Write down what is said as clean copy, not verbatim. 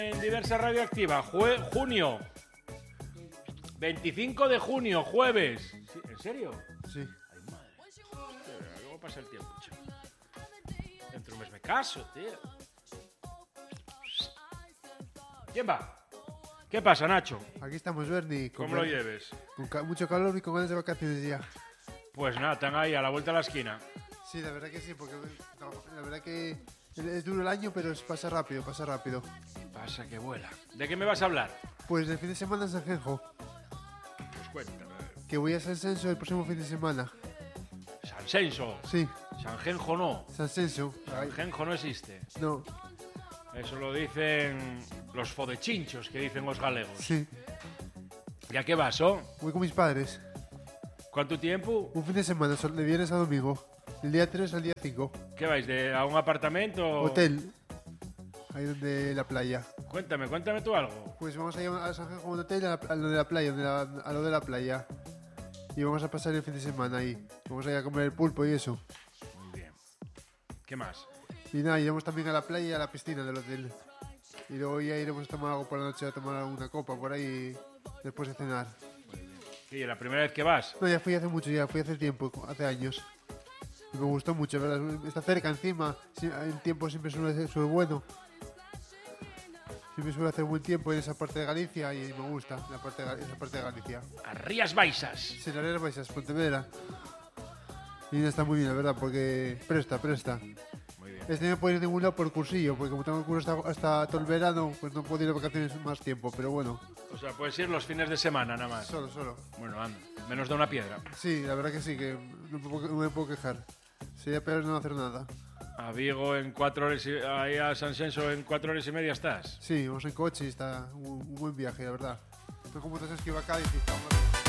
En Diversa Radioactiva, junio. 25 de junio, jueves. ¿Sí? ¿En serio? Sí. Ay, madre. Hostia, ¿cómo pasa el tiempo, chaval? Dentro de un mes me caso, tío. ¿Quién va? ¿Qué pasa, Nacho? Aquí estamos, Bernie. ¿Cómo lo lleves? Con mucho calor y con ganas de vacaciones ya. Pues nada, están ahí a la vuelta de la esquina. Sí, la verdad que sí, porque la verdad que es duro el año, pero pasa rápido, pasa rápido. Pasa que vuela. ¿De qué me vas a hablar? Pues el fin de semana en San Genjo, Pues cuéntame. que voy a San Censo el próximo fin de semana. San Censo. Sí, San Genjo no. San Censo. San Genjo no existe. No, Eso lo dicen los fodechinchos que dicen los galegos. sí. ¿Y a qué vas, oh? Voy con mis padres. ¿Cuánto tiempo? Un fin de semana, de viernes a domingo. Del día 3 al día 5. ¿Qué vais? ¿A un apartamento? Hotel. Ahí donde la playa. Cuéntame tú algo. Pues vamos a ir a San Genjo a un hotel a lo de la playa, a lo de la playa. Y vamos a pasar el fin de semana ahí. Vamos a ir a comer el pulpo y eso. Muy bien. ¿Qué más? Y nada, iremos también a la playa y a la piscina del hotel. Y luego ya iremos a tomar algo por la noche, a tomar una copa por ahí después de cenar. ¿Y la primera vez que vas? No, ya fui hace mucho, ya fui hace tiempo, hace años. Y me gustó mucho, ¿verdad? Está cerca encima, el tiempo siempre suele ser bueno. Siempre suele hacer buen tiempo en esa parte de Galicia y me gusta esa parte de Galicia. A Rías Baixas. Senareras Baixas, Pontevedra. Y está muy bien, la verdad, porque presta. Muy bien. Este no puedo ir a ningún lado por cursillo, porque como tengo el curso hasta todo el verano, pues no puedo ir de vacaciones más tiempo, pero bueno, O sea, puedes ir los fines de semana nada más. solo. Bueno, anda. Menos de una piedra. Sí, la verdad que sí, que no me puedo quejar. Sería peor no hacer nada. A Vigo en 4 horas y... Ahí a San Censo en 4 horas y media estás. Sí, vamos en coche y está un buen viaje, la verdad. No como te sabes que iba a Cádiz y estamos...